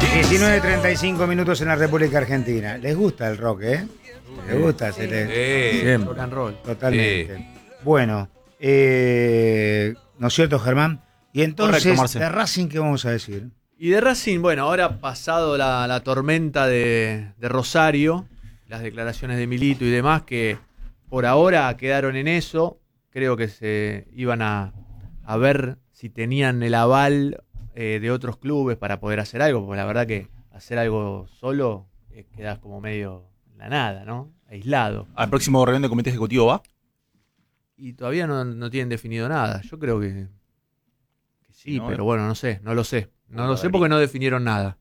19:35 minutos en la República Argentina. ¿Les gusta el rock, eh? ¿Les gusta? Rock and roll. Totalmente. Bueno, ¿no es cierto, Germán? Y entonces, Correcto, de Racing, ¿qué vamos a decir? Y de Racing, bueno, ahora pasado la tormenta de Rosario, las declaraciones de Milito y demás, que por ahora quedaron en eso, creo que se iban a ver si tenían el aval de otros clubes para poder hacer algo, porque la verdad que hacer algo solo quedas como medio en la nada, ¿no? Aislado. ¿Al próximo reunión de comité ejecutivo va? Y todavía no tienen definido nada. Yo creo que sí, No, pero bueno, no sé, no lo sé. No lo sé porque no definieron nada.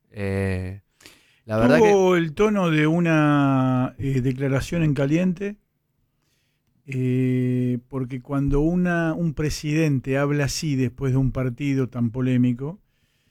La verdad Tuvo el tono de una declaración en caliente, porque cuando un presidente habla así después de un partido tan polémico,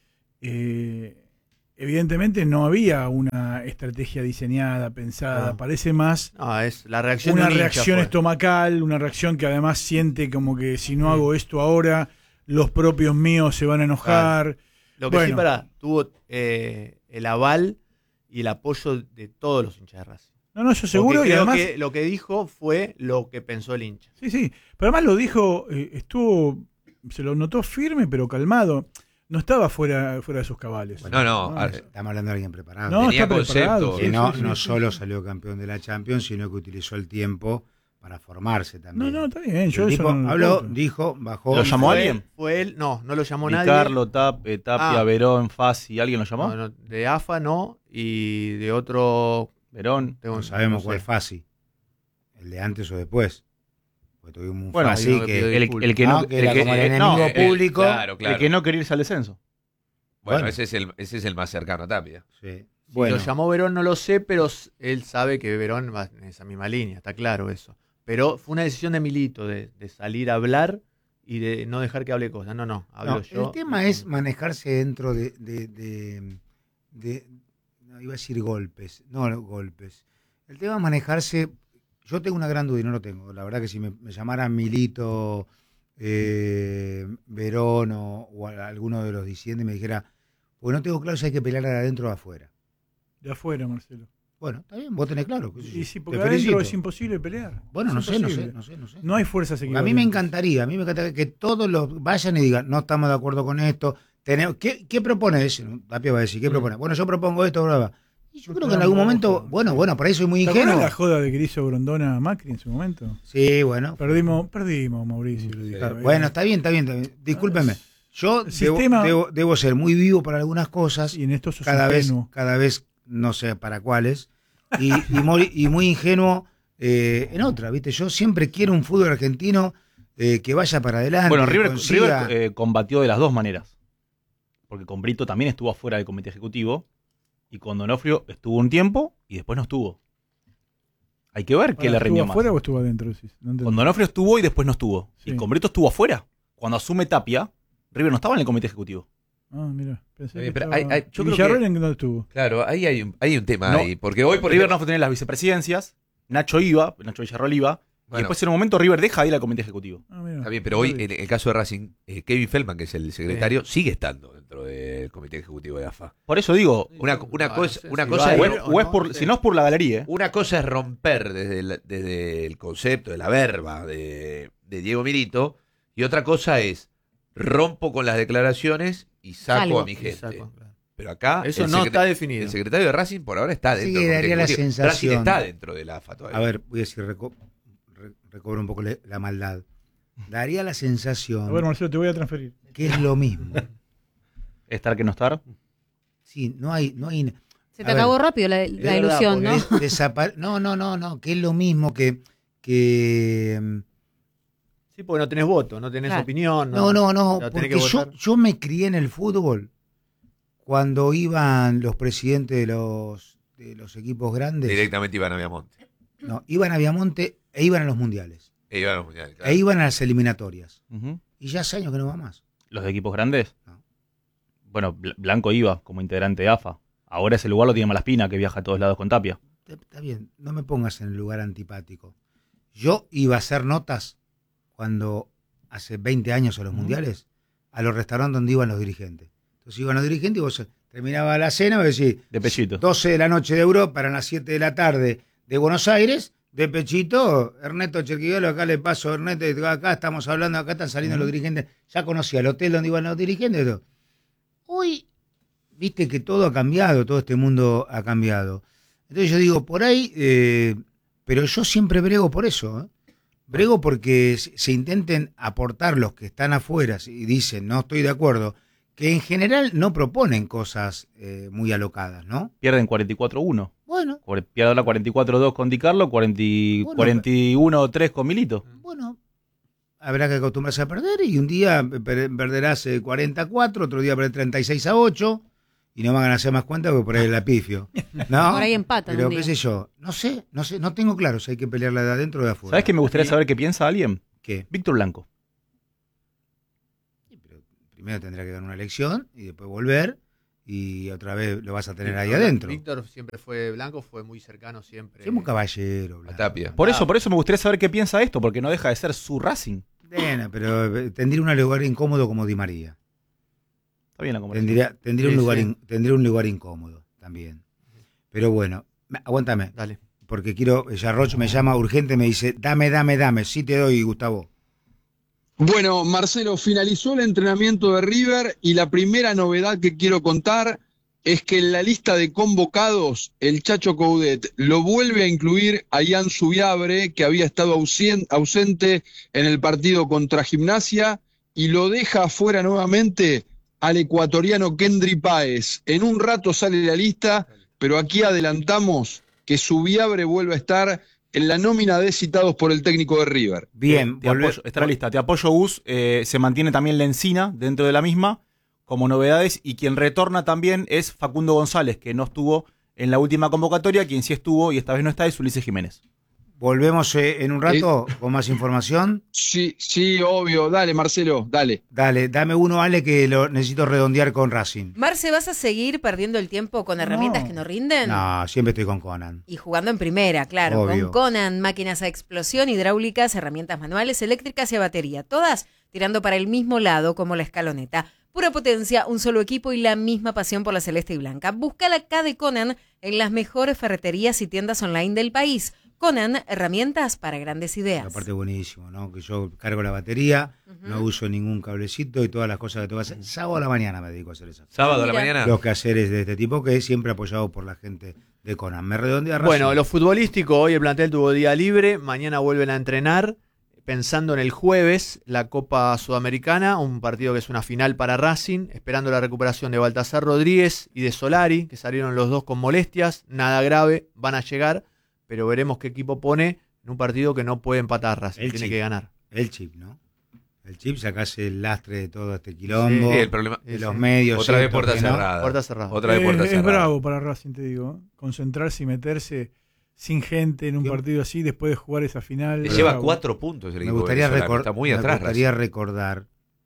evidentemente no había una estrategia diseñada, pensada. No. Parece más es la reacción una de un hincha reacción fue. estomacal, una reacción que además siente como que si no hago esto ahora, los propios míos se van a enojar. Lo que Bueno. sí tuvo el aval y el apoyo de todos los hinchas de Racing. No, eso seguro. Porque Y creo además, que lo que dijo fue lo que pensó el hincha. sí. Pero además lo dijo, se lo notó firme pero calmado. No estaba fuera de sus cabales. No, Estamos hablando de alguien preparado. No, tenía está preparado. concepto. Que Sí, no sí. solo salió campeón de la Champions, sino que utilizó el tiempo para formarse también. No, está bien. Yo El eso tipo no lo habló, discuto. dijo, bajó. ¿Lo llamó Fue- alguien? Fue él, no lo llamó Di nadie. Carlo, Tapia, Verón, Fassi, ¿alguien lo llamó? No, de AFA no, y de otro... Verón. No sabemos sé. cuál Fasi. ¿El de antes o después? Porque tuvimos un Bueno, Fasi uno que que, pidió El que no, no, que era el que- como el no, enemigo público. Claro. el que no quería irse al descenso. Bueno, Bueno. ese es el más cercano a Tapia. Sí. Si Bueno, lo llamó Verón no lo sé, pero él sabe que Verón va en esa misma línea, está claro eso. Pero fue una decisión de Milito de salir a hablar y de no dejar que hable cosas. No, hablo no, yo. el tema es manejarse dentro de no, iba a decir golpes, no golpes. El tema es manejarse. Yo tengo una gran duda y no lo tengo. La verdad que si me llamaran Milito, Verón o alguno de los disidentes me dijera, pues no tengo claro si hay que pelear adentro o afuera. De afuera, Marcelo. Bueno, está bien, vos tenés claro. qué sé yo. Y sí, porque Te adentro felicito. es imposible pelear. Bueno, Es no sé. imposible. No hay fuerzas Porque a mí me encantaría que todos los vayan y digan, no estamos de acuerdo con esto. ¿Qué propones? Tapia va a decir, ¿qué propone? Bueno, yo propongo esto, bla, bla. Y yo creo que en algún momento, bueno, por ahí soy muy ¿Te acuerdas ingenuo. la joda de que le hizo Grondona a Macri en su momento? Sí, bueno. Perdimos, Mauricio. Lo dijo. Bueno, está bien. Discúlpeme. Yo El sistema- debo ser muy vivo para algunas cosas, Y en esto sos cada ingenuo. vez no sé para cuáles, y muy ingenuo en otra, ¿viste? Yo siempre quiero un fútbol argentino que vaya para adelante. Bueno, que River consiga- combatió de las dos maneras. Porque con Brito también estuvo afuera del comité ejecutivo. Y con Donofrio estuvo un tiempo y después no estuvo. Hay que ver qué le rindió ¿Estuvo más. afuera o estuvo adentro? Sí, no entendí. Con Donofrio estuvo y después no estuvo. Sí. Y con Brito estuvo afuera. Cuando asume Tapia, River no estaba en el comité ejecutivo. Ah, mira. Pensé Bien, que pero estaba... yo creo Villarreal que- en dónde estuvo. Claro, ahí hay un tema No, ahí. Porque hoy, por River ejemplo, no fue a tener las vicepresidencias. Nacho Villarreal iba. Y Bueno. después en un momento River deja de ir al comité ejecutivo. Ah, mira. está bien, pero hoy en el caso de Racing, Kevin Feldman, que es el secretario, sigue estando dentro del comité ejecutivo de AFA. Por eso digo, Una cosa o es es, o es por, si no es por la galería, Una cosa es romper desde el concepto de la verba de Diego Milito, y otra cosa es rompo con las declaraciones y saco Salgo. a mi gente. Claro. Pero acá Eso el no secre- está definido. El secretario de Racing por ahora está Sí, dentro que del daría la comité ejecutivo. sensación. Racing está dentro de la AFA todavía. A ver, voy a decir, recobro un poco la maldad. Daría la sensación A ver, Marcelo, te voy a transferir. que es lo mismo. estar que no estar. Sí, no hay. Se A te ver, acabó rápido la es verdad, ilusión, ¿no? No, que es lo mismo que Sí, porque no tenés voto, no tenés Claro. opinión. no, la tenés porque que votar. yo me crié en el fútbol cuando iban los presidentes de los equipos grandes, Directamente iban a Viamonte. no, iban a Viamonte e iban a los mundiales, Iban a los mundiales, claro. e iban a las eliminatorias, Ujú. y ya hace años que no va más. Los de equipos grandes. No. Bueno, Blanco iba como integrante de AFA. Ahora ese lugar lo tiene Malaspina, que viaja a todos lados con Tapia. Está bien, no me pongas en el lugar antipático. Yo iba a hacer notas cuando hace 20 años a los mundiales, a los restaurantes donde iban los dirigentes. Entonces Entonces iban los dirigentes y vos terminaba la cena, vos decís, De pechito. 12 de la noche de Europa, eran las 7 de la tarde de Buenos Aires, de pechito, Ernesto Cherquivelo, acá le paso, Ernesto, acá estamos hablando, acá están saliendo los dirigentes, ya conocía el hotel donde iban los dirigentes, todo. Hoy, viste que todo ha cambiado, todo este mundo ha cambiado. Entonces yo digo, por ahí, pero yo siempre brego por eso, brego porque se intenten aportar los que están afuera y dicen, no estoy de acuerdo, que en general no proponen cosas muy alocadas, ¿no? Pierden 44-1. Bueno, Pierden la 44-2 con Di Carlo, 41-3 con Milito. bueno, habrá que acostumbrarse a perder y un día perderás 40-4, otro día perder 36-8 y no van a hacer más cuenta porque por ahí la pifio. ¿No? Por ahí empatan Pero un qué día. sé yo, no sé, no tengo claro si hay que pelearla de adentro o de afuera. ¿Sabes qué me gustaría saber qué piensa alguien? ¿Qué? Víctor Blanco. Pero primero tendrá que ganar una elección y después volver y otra vez lo vas a tener ahí adentro. Víctor siempre fue blanco, fue muy cercano siempre. Somos un caballero. A Blanco. Tapia. Por eso me gustaría saber qué piensa esto, porque no deja de ser su Racing. Bueno, pero tendría un lugar incómodo como Di María. Está bien la conversación. Tendría Sí, un lugar sí. tendría un lugar incómodo también. Pero bueno, aguántame, Dale. porque quiero, Yarroch me llama urgente, me dice, dame, sí te doy, Gustavo. Bueno, Marcelo, finalizó el entrenamiento de River y la primera novedad que quiero contar es que en la lista de convocados el Chacho Coudet lo vuelve a incluir a Ian Subiabre, que había estado ausente en el partido contra Gimnasia, y lo deja afuera nuevamente al ecuatoriano Kendry Páez. En un rato sale la lista, pero aquí adelantamos que Subiabre vuelve a estar en la nómina de citados por el técnico de River. Bien, Te apoyo, está la lista. Te apoyo, Gus. Se mantiene también Lencina dentro de la misma como novedades, y quien retorna también es Facundo González, que no estuvo en la última convocatoria. Quien sí estuvo y esta vez no está es Ulises Jiménez. Volvemos en un rato con más información. Sí, obvio. Dale, Marcelo, dale. Dale, dame uno, Ale, que lo necesito redondear con Racing. Marce, ¿vas a seguir perdiendo el tiempo con herramientas que no rinden? No, siempre estoy con Conan. Y jugando en primera, claro, Obvio. con Conan, máquinas a explosión, hidráulicas, herramientas manuales, eléctricas y a batería, todas tirando para el mismo lado como la escaloneta. Pura potencia, un solo equipo y la misma pasión por la celeste y blanca. Busca la K de Conan en las mejores ferreterías y tiendas online del país. Conan, herramientas para grandes ideas. Aparte buenísimo, ¿no? Que yo cargo la batería, no uso ningún cablecito y todas las cosas que tengo que hacer. Sábado a la mañana me dedico a hacer eso. Sábado a la Mira. mañana. Los quehaceres de este tipo, que es siempre apoyado por la gente de Conan. Me redondea Racing. Bueno, lo futbolístico, hoy el plantel tuvo día libre, mañana vuelven a entrenar, pensando en el jueves, la Copa Sudamericana, un partido que es una final para Racing, esperando la recuperación de Baltasar Rodríguez y de Solari, que salieron los dos con molestias, nada grave, van a llegar, pero veremos qué equipo pone en un partido que no puede empatar Racing, El tiene chip. que ganar. El chip, ¿no? El chip sacase el lastre de todo este quilombo, Sí, el problema. de los medios. Otra vez esto, puerta que no. cerrada. Puerta cerrada. Otra vez puerta Es cerrada. bravo para Racing, te digo. Concentrarse y meterse sin gente en un ¿Qué? partido así después de jugar esa final. Le Es lleva bravo. 4 puntos el Me equipo gustaría, venezolano. Está muy atrás. recordar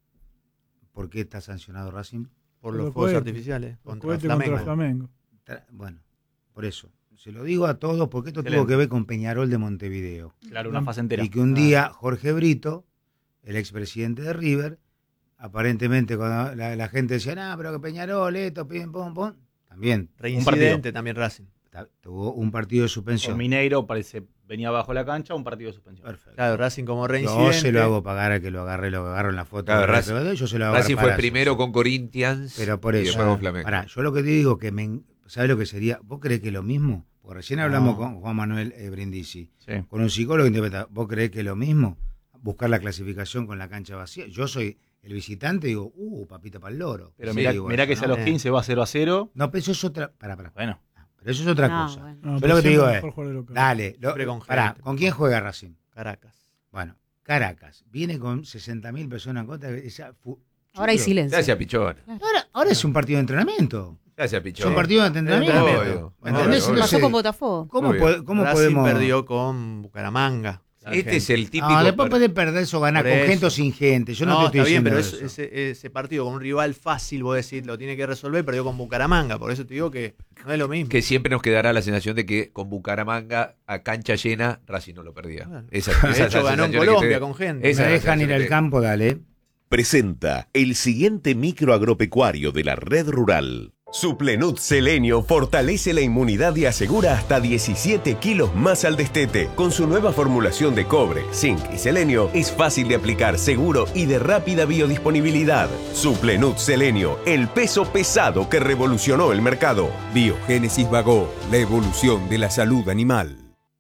por qué está sancionado Racing. Por Por los los fuegos cohetes. artificiales Los contra cohetes Flamengo. contra Flamengo. Bueno, por eso. Se lo digo a todos porque esto tuvo Excelente. que ver con Peñarol de Montevideo. Claro, una fase entera. Y que un día Jorge Brito, el expresidente de River, aparentemente cuando la gente decía, no, pero que Peñarol, esto, pim, pum, pum, también Reincidente también Racing. tuvo un partido de Con suspensión. Mineiro venía bajo la cancha, un partido de suspensión. Perfecto. Claro, Racing como reincidente. Yo se lo hago pagar a que lo agarro en la foto. Claro, de Racing- yo se lo hago Racing agarrar fue primero con Corinthians. Pero por y eso. después con Flamengo. Pará, yo lo que te digo que ¿sabes lo que sería? ¿Vos creés que es lo mismo? Porque recién hablamos No. con Juan Manuel Brindisi, Sí. con un psicólogo que interpreta. ¿Vos creés que es lo mismo? Buscar la clasificación con la cancha vacía. Yo soy el visitante y digo, papita para el loro. Pero Sí, mirá, digo mirá eso, que si a ¿no? los 15 va 0-0. No, pero eso es otra. Pará. Bueno, Pero eso es otra No, cosa. bueno. No, Yo pero lo que te digo siempre es, mejor jugar de local. dale. Siempre con Pará, gente. ¿con quién juega Racing? Caracas. Bueno, Caracas. Viene con 60.000 personas en contra. Ahora hay silencio. Gracias, Pichón. Ahora es un partido de entrenamiento. Gracias, Es Pichón. un partido de entrenamiento. Obvio. ¿Me entendés? Obvio. Pasó Entonces, con Botafogo. ¿cómo, Obvio. cómo Racing podemos...? perdió con Bucaramanga. Este es el típico. No, después puede perder o ganar Por con eso. gente o sin gente. Yo no, te estoy está bien, diciendo pero eso. ese partido con un rival fácil, vos decís, lo tiene que resolver, perdió con Bucaramanga. Por eso te digo que no es lo mismo. Que siempre nos quedará la sensación de que con Bucaramanga a cancha llena, Racing no lo perdía. Claro. Esa De es la hecho, ganó en sensación que Colombia te- con gente. esa Me es la dejan ir sensación al que- campo, dale. presenta el siguiente micro agropecuario de la red rural. Suplenut Selenio fortalece la inmunidad y asegura hasta 17 kilos más al destete. Con su nueva formulación de cobre, zinc y selenio, es fácil de aplicar, seguro y de rápida biodisponibilidad. Suplenut Selenio, el peso pesado que revolucionó el mercado. Biogénesis Bagó, la evolución de la salud animal.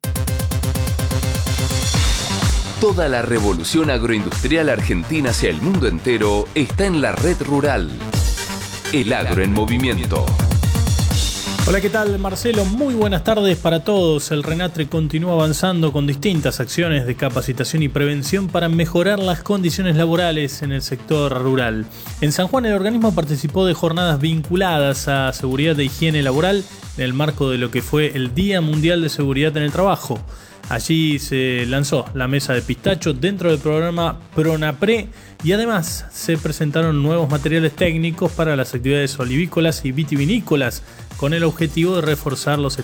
Toda la revolución agroindustrial argentina hacia el mundo entero está en la red rural. El agro en movimiento. Hola, ¿qué tal? Marcelo, muy buenas tardes para todos. El RENATRE continúa avanzando con distintas acciones de capacitación y prevención para mejorar las condiciones laborales en el sector rural. En San Juan, el organismo participó de jornadas vinculadas a seguridad e higiene laboral en el marco de lo que fue el Día Mundial de Seguridad en el Trabajo. Allí se lanzó la mesa de pistacho dentro del programa PRONAPRE y además se presentaron nuevos materiales técnicos para las actividades olivícolas y vitivinícolas con el objetivo de reforzar los